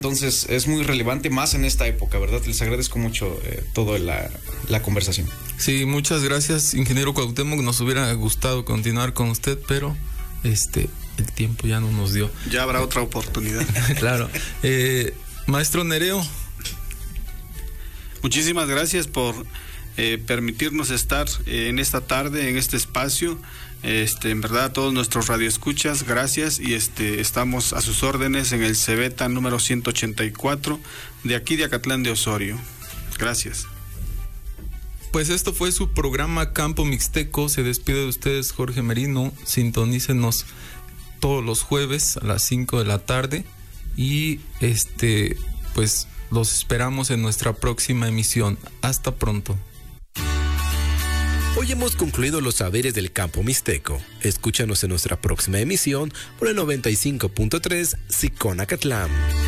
Entonces es muy relevante más en esta época, ¿verdad? Les agradezco mucho toda la conversación. Sí, muchas gracias, ingeniero Cuauhtémoc. Nos hubiera gustado continuar con usted, pero el tiempo ya no nos dio. Ya habrá otra oportunidad. Claro. Maestro Nereo. Muchísimas gracias por permitirnos estar en esta tarde, en este espacio. En verdad, a todos nuestros radioescuchas, gracias, y estamos a sus órdenes en el Cebeta número 184 de aquí de Acatlán de Osorio. Gracias. Pues esto fue su programa Campo Mixteco. Se despide de ustedes Jorge Merino. Sintonícenos todos los jueves a las 5 de la tarde y pues los esperamos en nuestra próxima emisión. Hasta pronto. Hoy hemos concluido los saberes del campo mixteco. Escúchanos en nuestra próxima emisión por el 95.3 SICON Acatlán.